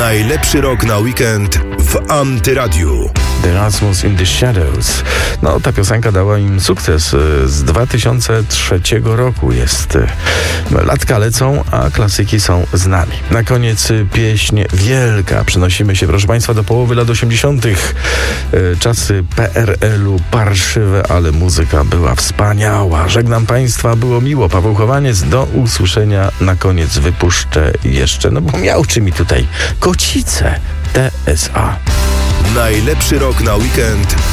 Najlepszy rok na weekend w Antyradiu. The Erasmus in the Shadows. No, ta piosenka dała im sukces. Z 2003 roku jest. Latka lecą, a klasyki są z nami. Na koniec pieśń wielka. Przenosimy się, proszę Państwa, do połowy lat 80. Czasy PRL-u parszywe, ale muzyka była wspaniała. Żegnam Państwa, było miło. Paweł Chowaniec, do usłyszenia. Na koniec wypuszczę jeszcze, no bo miałczy mi tutaj kocice TSA. Najlepszy rok na weekend